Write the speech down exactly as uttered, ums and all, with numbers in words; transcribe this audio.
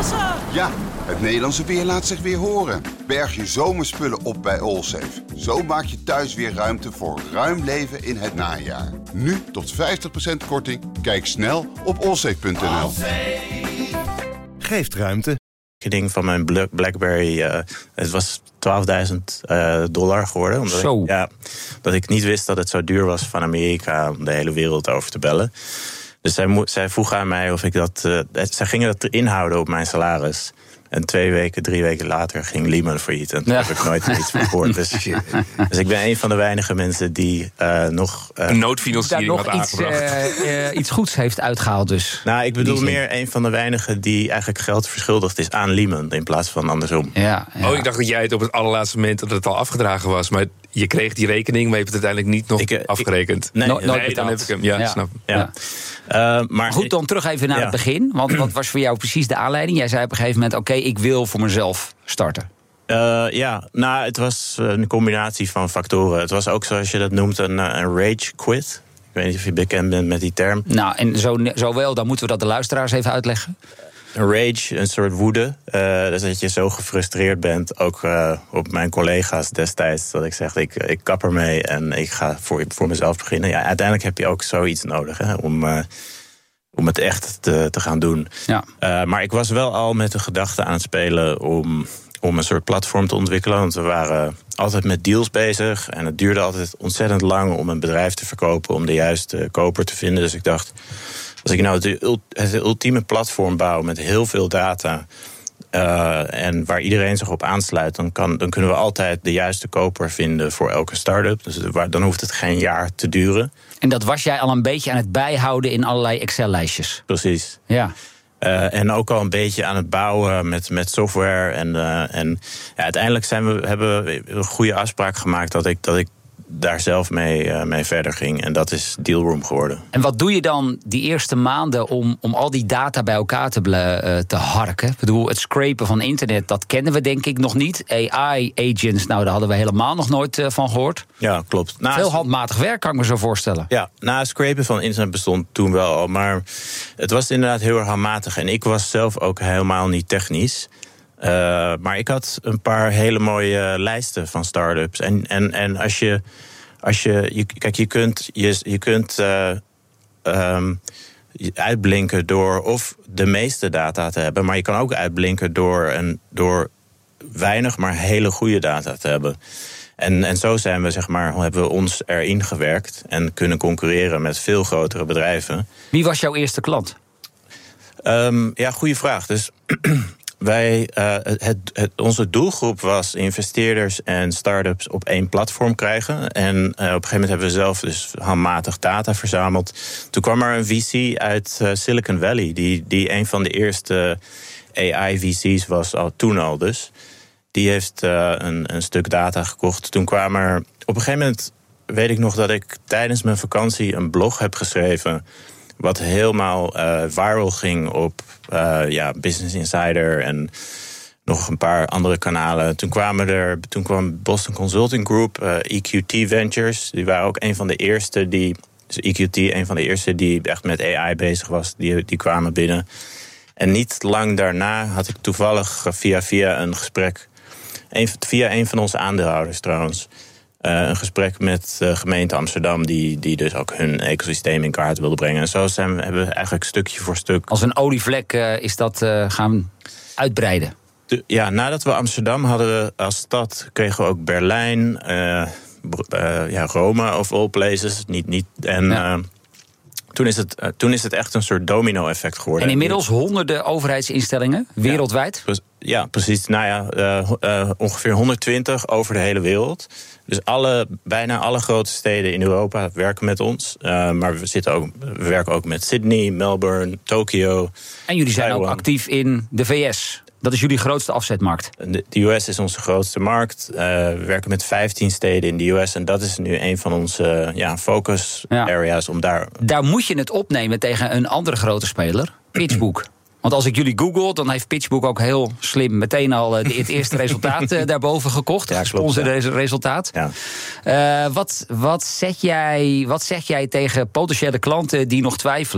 massa! Ja, het Nederlandse weer laat zich weer horen. Berg je zomerspullen op bij Allsafe. Zo maak je thuis weer ruimte voor ruim leven in het najaar. Nu tot vijftig procent korting. Kijk snel op allsafe punt n l. Geeft ruimte. Ding van mijn BlackBerry, uh, het was twaalfduizend uh, dollar geworden. Omdat zo. Ik, ja, dat ik niet wist dat het zo duur was van Amerika om de hele wereld over te bellen. Dus zij, mo- zij vroeg aan mij of ik dat... Uh, zij gingen dat inhouden op mijn salaris. En twee weken, drie weken later ging Lehman failliet. En toen ja. heb ik nooit meer iets van gehoord. Dus, dus ik ben een van de weinige mensen die uh, nog... Uh, een noodfinanciering had aangebracht. Iets, uh, uh, iets goeds heeft uitgehaald dus. Nou, ik bedoel meer een van de weinigen die eigenlijk geld verschuldigd is aan Lehman. In plaats van andersom. Ja, ja. Oh, ik dacht dat jij het op het allerlaatste moment dat het al afgedragen was. Maar je kreeg die rekening, maar je hebt het uiteindelijk niet nog ik, afgerekend. Ik, nee, no, nooit nee dan heb ik hem. Ja, ja. snap. Ja. Ja. Uh, maar goed, dan terug even naar ja. het begin. Want wat was voor jou precies de aanleiding? Jij zei op een gegeven moment, oké, okay, ik wil voor mezelf starten. Uh, ja, nou, het was een combinatie van factoren. Het was ook, zoals je dat noemt, een, een rage quit. Ik weet niet of je bekend bent met die term. Nou, en zo, zo wel, dan moeten we dat de luisteraars even uitleggen. Een rage, een soort woede. Uh, dus dat je zo gefrustreerd bent, ook uh, op mijn collega's destijds, dat ik zeg, ik, ik kap ermee en ik ga voor, voor mezelf beginnen. Ja, uiteindelijk heb je ook zoiets nodig, hè, om, uh, om het echt te, te gaan doen. Ja. Uh, maar ik was wel al met de gedachte aan het spelen om, om een soort platform te ontwikkelen. Want we waren altijd met deals bezig en het duurde altijd ontzettend lang om een bedrijf te verkopen, om de juiste koper te vinden. Dus ik dacht, als ik nou het, het ultieme platform bouw met heel veel data uh, en waar iedereen zich op aansluit, dan, kan, dan kunnen we altijd de juiste koper vinden voor elke start-up. Dus dan hoeft het geen jaar te duren. En dat was jij al een beetje aan het bijhouden in allerlei Excel-lijstjes? Precies. Ja. Uh, en ook al een beetje aan het bouwen met, met software. En, uh, en ja, uiteindelijk zijn we, hebben we een goede afspraak gemaakt dat ik, dat ik daar zelf mee, uh, mee verder ging. En dat is Dealroom geworden. En wat doe je dan die eerste maanden om, om al die data bij elkaar te, uh, te harken? Ik bedoel, het scrapen van internet, dat kennen we denk ik nog niet. A I-agents, nou, daar hadden we helemaal nog nooit uh, van gehoord. Ja, klopt. Na, Veel handmatig werk, kan ik me zo voorstellen. Ja, na het scrapen van internet bestond toen wel al. Maar het was inderdaad heel erg handmatig. En ik was zelf ook helemaal niet technisch. Uh, maar ik had een paar hele mooie uh, lijsten van start-ups. En, en, en als je, als je, je. Kijk, je kunt, je, je kunt uh, um, uitblinken door of de meeste data te hebben. Maar je kan ook uitblinken door, een, door weinig, maar hele goede data te hebben. En, en zo zijn we, zeg maar, hebben we ons erin gewerkt en kunnen concurreren met veel grotere bedrijven. Wie was jouw eerste klant? Um, ja, goede vraag. Dus wij, uh, het, het, onze doelgroep was investeerders en start-ups op één platform krijgen. En uh, op een gegeven moment hebben we zelf dus handmatig data verzameld. Toen kwam er een V C uit uh, Silicon Valley, die, die een van de eerste A I-V C's was, al toen al dus. Die heeft uh, een, een stuk data gekocht. Toen kwam er op een gegeven moment, weet ik nog dat ik tijdens mijn vakantie een blog heb geschreven wat helemaal uh, viral ging op uh, ja, Business Insider en nog een paar andere kanalen. Toen kwamen er, toen kwam Boston Consulting Group, uh, E Q T Ventures. Die waren ook een van de eerste die, dus E Q T, een van de eerste die echt met A I bezig was. Die, die kwamen binnen. En niet lang daarna had ik toevallig via via een gesprek, een, via een van onze aandeelhouders trouwens, Uh, een gesprek met de gemeente Amsterdam, die, die dus ook hun ecosysteem in kaart wilde brengen. En zo zijn we, hebben we eigenlijk stukje voor stuk. Als een olievlek uh, is dat uh, gaan uitbreiden. De, ja, nadat we Amsterdam hadden we als stad, kregen we ook Berlijn, uh, uh, ja, Rome of all places. Niet, niet, en ja. uh, toen, is het, uh, toen is het echt een soort domino-effect geworden. En inmiddels honderden overheidsinstellingen wereldwijd? Ja, ja, precies. Nou ja, uh, uh, ongeveer honderdtwintig over de hele wereld. Dus alle, bijna alle grote steden in Europa werken met ons. Uh, maar we, zitten ook, we werken ook met Sydney, Melbourne, Tokio. En jullie zijn Taiwan. ook actief in de V S. Dat is jullie grootste afzetmarkt. De, de U S is onze grootste markt. Uh, we werken met vijftien steden in de U S. En dat is nu een van onze uh, ja, focus areas. Ja. Om daar... daar moet je het opnemen tegen een andere grote speler, PitchBook. Want als ik jullie google, dan heeft PitchBook ook heel slim meteen al het eerste resultaat daarboven gekocht. Ja, gesponsorde ja. resultaat. Ja. Uh, wat, wat, zet jij, wat zeg jij tegen potentiële klanten die nog twijfelen?